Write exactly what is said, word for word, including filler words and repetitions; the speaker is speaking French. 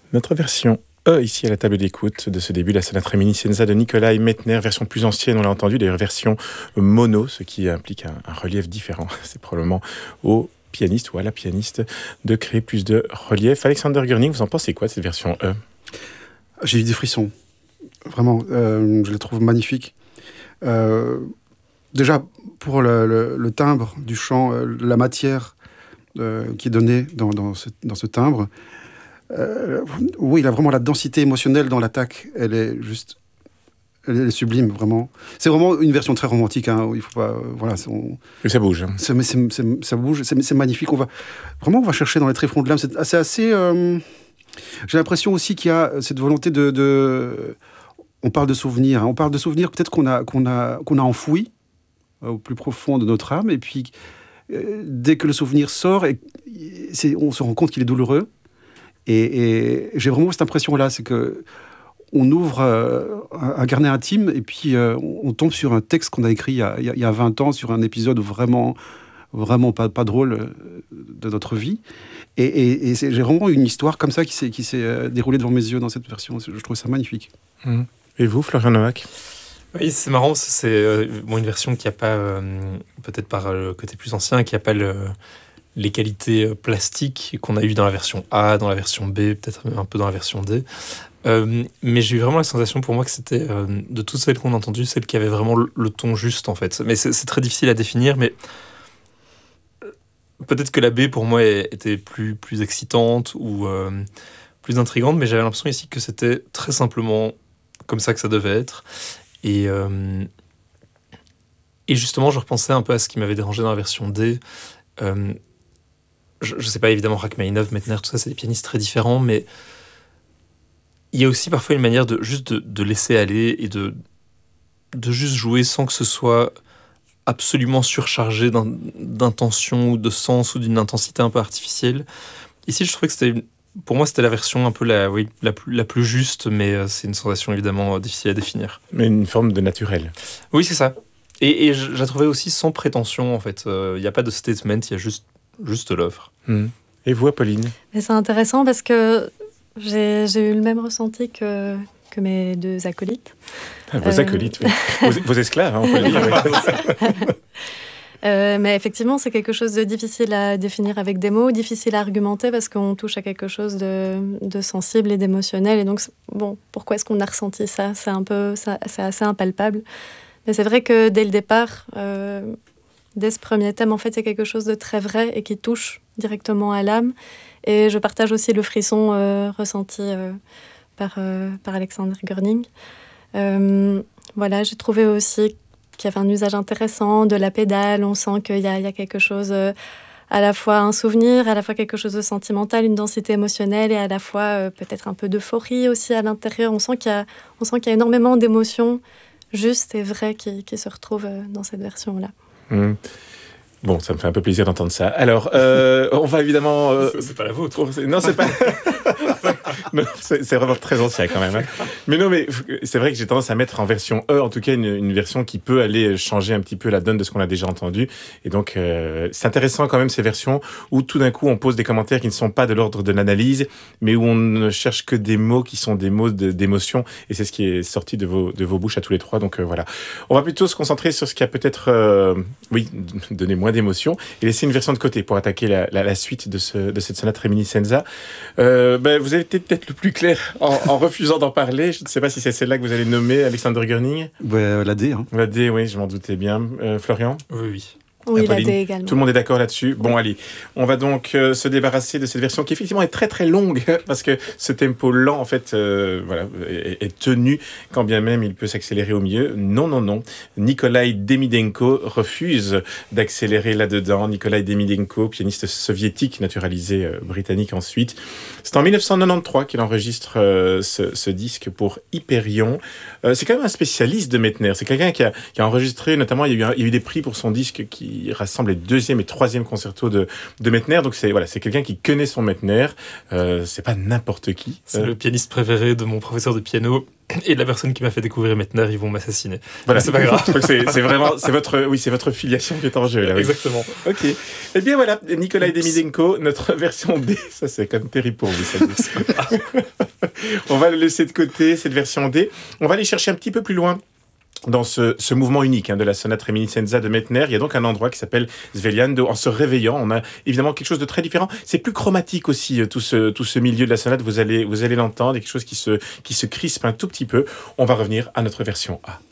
Notre version E, ici à la table d'écoute de ce début, la sonate reminiscenza de Nikolai Mettner, version plus ancienne, on l'a entendu, d'ailleurs version mono, ce qui implique un, un relief différent. C'est probablement au pianiste ou à la pianiste de créer plus de relief. Alexander Görning, vous en pensez quoi de cette version E? J'ai eu des frissons, vraiment, euh, je les trouve magnifiques. Euh, déjà, pour le, le, le timbre du chant, euh, la matière euh, qui est donnée dans, dans, ce, dans ce timbre, euh, oui, il a vraiment la densité émotionnelle dans l'attaque, elle est juste... Elle est sublime, vraiment. C'est vraiment une version très romantique. Hein, où il faut pas, euh, voilà, on... Et ça bouge. Hein. C'est, c'est, c'est, ça bouge, c'est, c'est magnifique. On va, vraiment, on va chercher dans les tréfonds de l'âme. C'est assez... assez euh... J'ai l'impression aussi qu'il y a cette volonté de... de... On parle de souvenirs. Hein, on parle de souvenirs peut-être qu'on a, qu'on a, qu'on a enfouis euh, au plus profond de notre âme. Et puis, euh, dès que le souvenir sort, et, c'est, on se rend compte qu'il est douloureux. Et, et j'ai vraiment cette impression-là. C'est que... On ouvre euh, un carnet intime et puis euh, on tombe sur un texte qu'on a écrit il y a, il y a vingt ans sur un épisode vraiment, vraiment pas, pas drôle de notre vie. Et, et, et c'est, j'ai vraiment une histoire comme ça qui s'est, qui s'est déroulée devant mes yeux dans cette version. Je trouve ça magnifique. Mmh. Et vous, Florian Nowak? Oui, c'est marrant. C'est euh, bon, une version qui n'a pas, euh, peut-être par le côté plus ancien, qui n'a pas le... les qualités plastiques qu'on a eues dans la version A, dans la version B, peut-être un peu dans la version D. Euh, mais j'ai eu vraiment la sensation pour moi que c'était, euh, de toutes celles qu'on a entendues, celle qui avait vraiment le, le ton juste, en fait. Mais c'est, c'est très difficile à définir, mais peut-être que la B, pour moi, était plus, plus excitante ou euh, plus intrigante, mais j'avais l'impression ici que c'était très simplement comme ça que ça devait être. Et, euh, et justement, je repensais un peu à ce qui m'avait dérangé dans la version D. Euh, je ne sais pas, évidemment, Rachmaninov, Mettner, tout ça, c'est des pianistes très différents, mais il y a aussi parfois une manière de juste de, de laisser aller et de, de juste jouer sans que ce soit absolument surchargé d'in, d'intention ou de sens ou d'une intensité un peu artificielle. Ici, je trouvais que c'était, pour moi, c'était la version un peu la, oui, la, plus, la plus juste, mais euh, c'est une sensation évidemment difficile à définir. Mais une forme de naturel. Oui, c'est ça. Et, et je, je la trouvais aussi sans prétention, en fait. Il euh, n'y a pas de statement, il y a juste, juste l'œuvre. Mmh. Et vous, Apolline? Et c'est intéressant parce que J'ai, j'ai eu le même ressenti que, que mes deux acolytes. Ah, vos euh... acolytes, oui. vos, vos esclaves, hein, on peut le dire. Oui. euh, mais effectivement, c'est quelque chose de difficile à définir avec des mots, difficile à argumenter parce qu'on touche à quelque chose de, de sensible et d'émotionnel. Et donc, bon, pourquoi est-ce qu'on a ressenti ça? C'est un peu, ça, c'est assez impalpable. Mais c'est vrai que dès le départ, euh, dès ce premier thème, en fait, c'est quelque chose de très vrai et qui touche directement à l'âme. Et je partage aussi le frisson euh, ressenti euh, par, euh, par Alexander Görning. Euh, voilà, j'ai trouvé aussi qu'il y avait un usage intéressant de la pédale. On sent qu'il y a, il y a quelque chose, euh, à la fois un souvenir, à la fois quelque chose de sentimental, une densité émotionnelle et à la fois euh, peut-être un peu d'euphorie aussi à l'intérieur. On sent qu'il y a, on sent qu'il y a énormément d'émotions justes et vraies qui, qui se retrouvent euh, dans cette version-là. Mmh. Bon, ça me fait un peu plaisir d'entendre ça. Alors, euh, on va évidemment... Euh... C'est, c'est pas la vôtre. Non, c'est pas... non, c'est, c'est vraiment très ancien quand même. Hein. Mais non, mais c'est vrai que j'ai tendance à mettre en version E, en tout cas une, une version qui peut aller changer un petit peu la donne de ce qu'on a déjà entendu. Et donc, euh, c'est intéressant quand même ces versions où tout d'un coup on pose des commentaires qui ne sont pas de l'ordre de l'analyse, mais où on ne cherche que des mots qui sont des mots de, d'émotion. Et c'est ce qui est sorti de vos, de vos bouches à tous les trois. Donc euh, voilà. On va plutôt se concentrer sur ce qui a peut-être, euh, oui, donné moins d'émotion et laisser une version de côté pour attaquer la, la, la suite de, ce, de cette sonate reminiscenza. Euh, ben, vous avez été peut-être le plus clair en, en refusant d'en parler. Je ne sais pas si c'est celle-là que vous allez nommer, Alexander Görning. Ouais, la D. Hein. La D, oui, je m'en doutais bien. Euh, Florian? Oui, oui. Oui, la D également. Tout le monde est d'accord là-dessus. Bon, allez, on va donc euh, se débarrasser de cette version qui effectivement est très très longue parce que ce tempo lent en fait, euh, voilà, est, est tenu quand bien même il peut s'accélérer au milieu. Non, non, non. Nikolai Demidenko refuse d'accélérer là-dedans. Nikolai Demidenko, pianiste soviétique naturalisé euh, britannique ensuite. C'est en dix-neuf cent quatre-vingt-treize qu'il enregistre euh, ce, ce disque pour Hyperion. Euh, c'est quand même un spécialiste de Mettner. C'est quelqu'un qui a, qui a enregistré, notamment il y a eu, un, il y a eu des prix pour son disque qui Il rassemble les deuxième et troisième concertos de, de Mettner. Donc, c'est, voilà, c'est quelqu'un qui connaît son Mettner. Euh, c'est pas n'importe qui. C'est euh... le pianiste préféré de mon professeur de piano. Et la personne qui m'a fait découvrir Mettner, ils vont m'assassiner. Voilà, c'est pas grave. Donc c'est, c'est vraiment, c'est votre, oui, c'est votre filiation qui est en jeu là. Oui. Exactement. Ok. Eh bien voilà, Nikolai Demidenko, notre version D. Ça c'est quand même terrible pour vous, ça. On va le laisser de côté cette version D. On va aller chercher un petit peu plus loin. Dans ce, ce mouvement unique hein, de la sonate reminiscenza de Mettner, il y a donc un endroit qui s'appelle Svegliando. En se réveillant, on a évidemment quelque chose de très différent. C'est plus chromatique aussi, tout ce, tout ce milieu de la sonate. Vous allez, vous allez l'entendre, quelque chose qui se, qui se crispe un tout petit peu. On va revenir à notre version A.